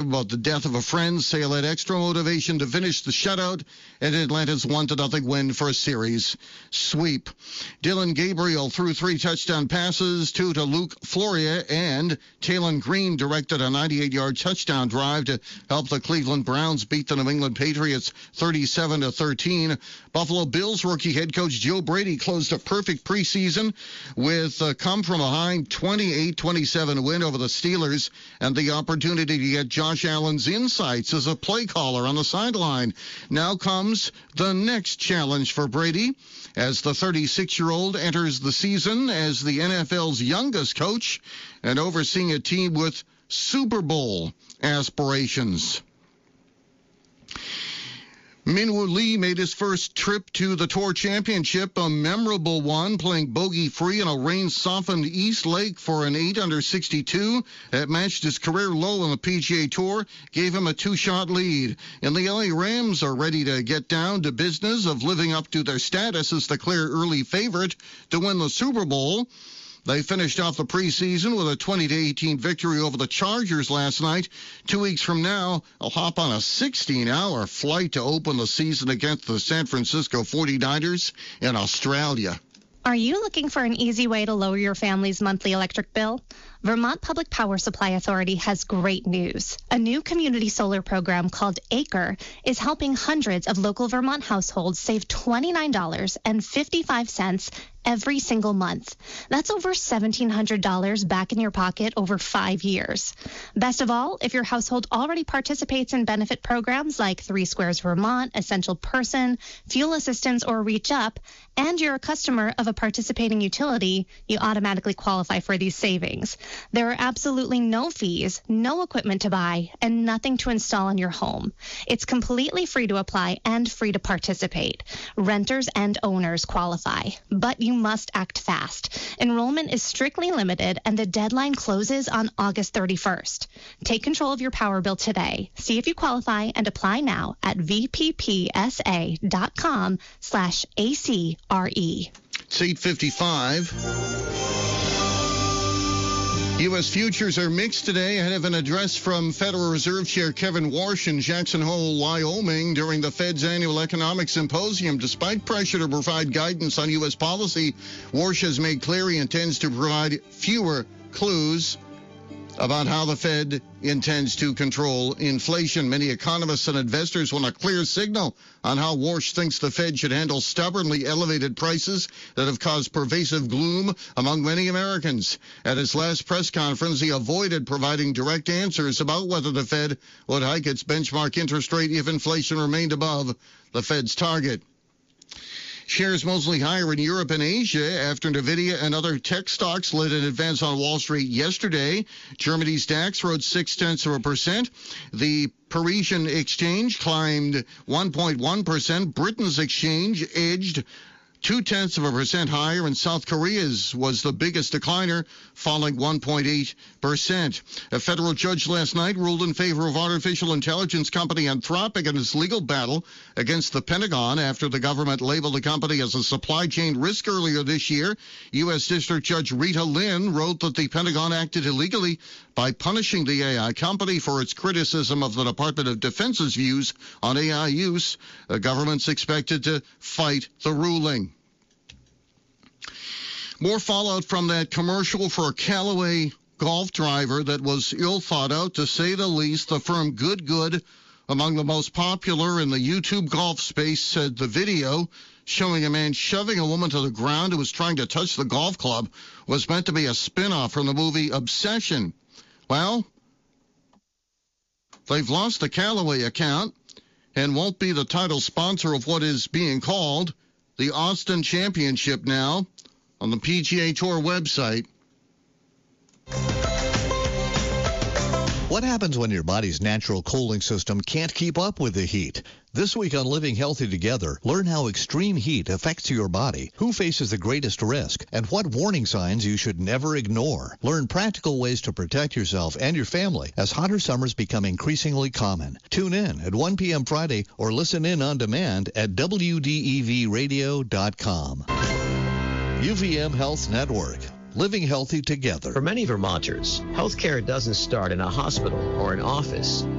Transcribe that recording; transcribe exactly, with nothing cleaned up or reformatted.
about the death of a friend. Sale had extra motivation to finish the shutout, and Atlanta's one to nothing win for a series sweep. Dylan Gabriel threw three touchdown passes, two to Luke Floria, and Taylon Green directed a ninety-eight-yard touchdown drive to help the Cleveland Browns beat the New England Patriots thirty-seven to thirteen. Buffalo Bills rookie head coach Joe Brady closed a perfect preseason with a come-from-behind twenty-eight twenty-seven win over the Steelers and the opportunity to get Josh Allen's insights as a play caller on the sideline. Now comes the next challenge for Brady as the thirty-six-year-old enters the season as the N F L's youngest coach and overseeing a team with Super Bowl aspirations. Minwoo Lee made his first trip to the Tour Championship, a memorable one, playing bogey-free in a rain-softened East Lake for an eight under sixty-two. That matched his career low on the P G A Tour, gave him a two-shot lead. And the L A Rams are ready to get down to business of living up to their status as the clear early favorite to win the Super Bowl. They finished off the preseason with a twenty to eighteen victory over the Chargers last night. Two weeks from now, they'll hop on a sixteen-hour flight to open the season against the San Francisco forty-niners in Australia. Are you looking for an easy way to lower your family's monthly electric bill? Vermont Public Power Supply Authority has great news. A new community solar program called ACRE is helping hundreds of local Vermont households save twenty-nine dollars and fifty-five cents every single month. That's over seventeen hundred dollars back in your pocket over five years. Best of all, if your household already participates in benefit programs like Three Squares Vermont, Essential Person, Fuel Assistance, or Reach Up, and you're a customer of a participating utility, you automatically qualify for these savings. There are absolutely no fees, no equipment to buy, and nothing to install in your home. It's completely free to apply and free to participate. Renters and owners qualify, but you must act fast. Enrollment is strictly limited, and the deadline closes on August thirty-first. Take control of your power bill today. See if you qualify and apply now at vppsa.com slash ACRE. It's eight fifty-five. U S futures are mixed today ahead of an address from Federal Reserve Chair Kevin Warsh in Jackson Hole, Wyoming during the Fed's annual economic symposium. Despite pressure to provide guidance on U S policy, Warsh has made clear he intends to provide fewer clues about how the Fed intends to control inflation. Many economists and investors want a clear signal on how Warsh thinks the Fed should handle stubbornly elevated prices that have caused pervasive gloom among many Americans. At his last press conference, he avoided providing direct answers about whether the Fed would hike its benchmark interest rate if inflation remained above the Fed's target. Shares mostly higher in Europe and Asia after NVIDIA and other tech stocks led an advance on Wall Street yesterday. Germany's DAX rose six-tenths of a percent. The Parisian exchange climbed one point one percent. Britain's exchange edged two-tenths of a percent higher, and South Korea's was the biggest decliner, falling one point eight percent. A federal judge last night ruled in favor of artificial intelligence company Anthropic in its legal battle against the Pentagon after the government labeled the company as a supply chain risk earlier this year. U S. District Judge Rita Lynn wrote that the Pentagon acted illegally by punishing the A I company for its criticism of the Department of Defense's views on A I use. The government's expected to fight the ruling. More fallout from that commercial for a Callaway golf driver that was ill thought out, to say the least. The firm Good Good, among the most popular in the YouTube golf space, said the video showing a man shoving a woman to the ground who was trying to touch the golf club was meant to be a spin-off from the movie Obsession. Well, they've lost the Callaway account and won't be the title sponsor of what is being called the Austin Championship now on the P G A Tour website. What happens when your body's natural cooling system can't keep up with the heat? This week on Living Healthy Together, learn how extreme heat affects your body, who faces the greatest risk, and what warning signs you should never ignore. Learn practical ways to protect yourself and your family as hotter summers become increasingly common. Tune in at one p.m. Friday or listen in on demand at W D E V radio dot com. U V M Health Network. Living healthy together. For many Vermonters, healthcare doesn't start in a hospital or an office.